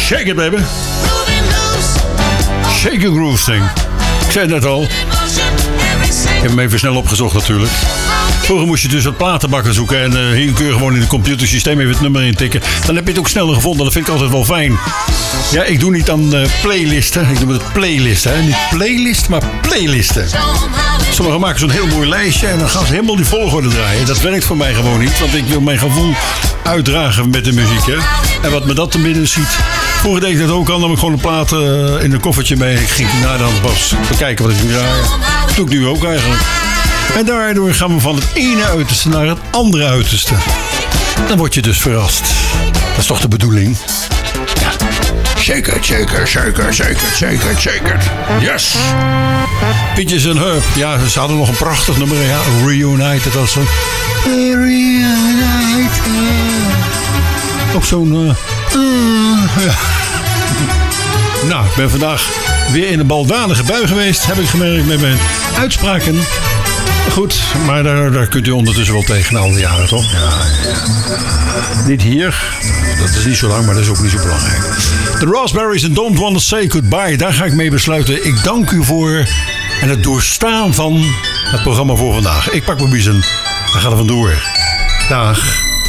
Shake it, baby. Shake your groove thing. Ik zei het net al. Ik heb hem even snel opgezocht natuurlijk. Vroeger moest je dus wat platenbakken zoeken. En hier kun je gewoon in het computersysteem even het nummer intikken. Dan heb je het ook sneller gevonden. Dat vind ik altijd wel fijn. Ja, ik doe niet aan playlisten. Ik noem het playlisten. Hè. Niet playlist, maar playlisten. Sommigen maken zo'n heel mooi lijstje. En dan gaan ze helemaal die volgorde draaien. Dat werkt voor mij gewoon niet. Want ik wil mijn gevoel uitdragen met de muziek. Hè. En wat me dat te binnen ziet. Vroeger deed ik dat ook al. Nam ik gewoon een plaat in een koffertje mee. Ik ging daarna dan pas bekijken wat ik ging draaien. Dat doe ik nu ook eigenlijk. En daardoor gaan we van het ene uiterste naar het andere uiterste. Dan word je dus verrast. Dat is toch de bedoeling? Ja. Shake it, shake it, shake it, shake it, shake it, shake it. Yes! Peaches and Herb. Ja, ze hadden nog een prachtig nummer. Ja, Reunited als zo. Reunited. Ook zo'n... ja. Nou, ik ben vandaag weer in een baldadige bui geweest. Heb ik gemerkt met mijn uitspraken. Goed, maar daar kunt u ondertussen wel tegen al die jaren, toch? Ja. Niet hier. Dat is niet zo lang, maar dat is ook niet zo belangrijk. The Raspberries and Don't Want to Say Goodbye. Daar ga ik mee besluiten. Ik dank u voor en het doorstaan van het programma voor vandaag. Ik pak mijn biezen. We gaan er vandoor. Dag.